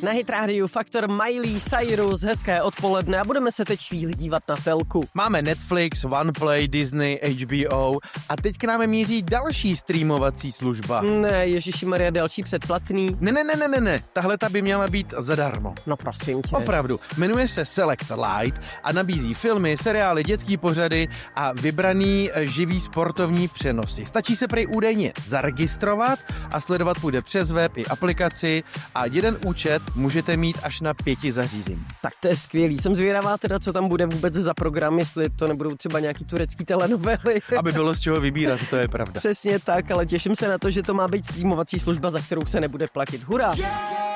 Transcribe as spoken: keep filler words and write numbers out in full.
Na Hit Radio Faktor Miley Cyrus, hezké odpoledne a budeme se teď chvíli dívat na telku. Máme Netflix, OnePlay, Disney, H B O a teď k nám míří další streamovací služba. Ne, ježišimarja, další předplatný. Ne, ne, ne, ne, ne, ne, tahle ta by měla být zadarmo. No prosím tě. Opravdu, jmenuje se Select Lite a nabízí filmy, seriály, dětský pořady a vybraný živý sportovní přenosy. Stačí se prej údajně zaregistrovat a sledovat půjde přes web i aplikaci a jeden účet můžete mít až na pěti zařízení. Tak to je skvělý. Jsem zvědavá teda, co tam bude vůbec za program, jestli to nebudou třeba nějaký turecký telenovely. Aby bylo z čeho vybírat, to je pravda. Přesně tak, ale těším se na to, že to má být streamovací služba, za kterou se nebude platit. Hurá! Yeah!